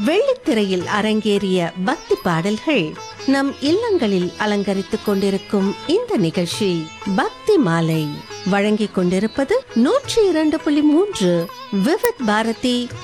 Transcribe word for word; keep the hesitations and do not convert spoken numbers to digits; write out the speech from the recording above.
வெள்ளித்திரையில் அரங்கேறிய பக்தி பாடல்கள் நம் இல்லங்களில் அலங்கரித்துக் கொண்டிருக்கும் இந்த நிகழ்ச்சி பக்தி மாலை வழங்கிக் கொண்டிருப்பது நூற்றி இரண்டு புள்ளி மூன்று விவித் பாரதி